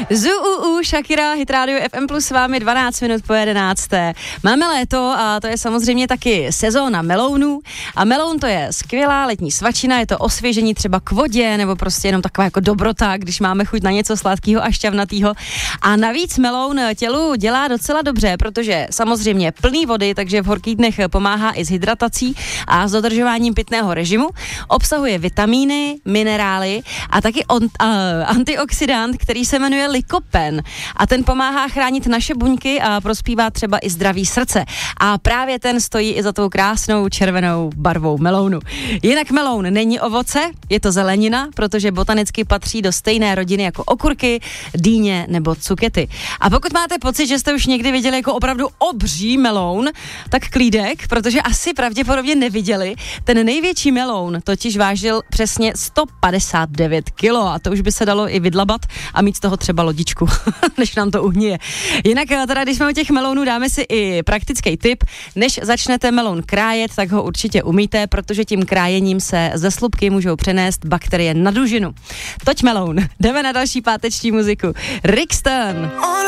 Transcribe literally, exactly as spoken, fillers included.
Zuu, Shakira, Hit Radio F M plus s vámi dvanáct minut po jedenácté. Máme léto a to je samozřejmě taky sezóna melounů a meloun to je skvělá letní svačina, je to osvěžení třeba k vodě nebo prostě jenom taková jako dobrota, když máme chuť na něco sladkého a šťavnatého. A navíc meloun tělu dělá docela dobře, protože samozřejmě plný vody, takže v horkých dnech pomáhá i s hydratací a s dodržováním pitného režimu. Obsahuje vitamíny, minerály a taky on, uh, antioxidant, který se jmenuje lykopen a ten pomáhá chránit naše buňky a prospívá třeba i zdraví srdce. A právě ten stojí i za tou krásnou červenou barvou melounu. Jinak meloun není ovoce, je to zelenina, protože botanicky patří do stejné rodiny jako okurky, dýně nebo cukety. A pokud máte pocit, že jste už někdy viděli jako opravdu obří meloun, tak klídek, protože asi pravděpodobně neviděli. Ten největší meloun totiž vážil přesně sto padesát devět kilo a to už by se dalo i vydlabat a mít z toho třeba lodičku, než nám to uhnije. Jinak teda, když jsme u těch melounů, dáme si i praktický tip. Než začnete meloun krájet, tak ho určitě umýjte, protože tím krájením se ze slupky můžou přenést bakterie na dužinu. Toť meloun. Jdeme na další páteční muziku. Rick Stern.